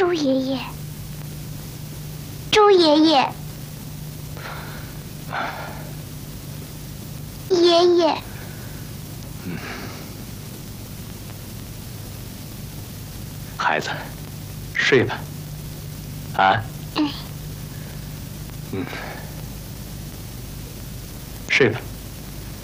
周爷爷，周爷爷，爷爷。 孩子，睡吧。啊。睡吧。